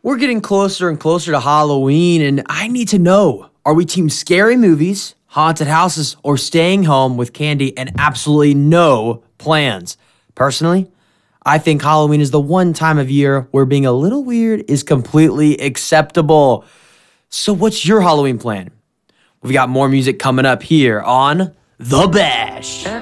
We're getting closer and closer to Halloween, and I need to know, are we team scary movies, haunted houses, or staying home with candy and absolutely no plans? Personally, I think Halloween is the one time of year where being a little weird is completely acceptable. So what's your Halloween plan? We've got more music coming up here on The Bash.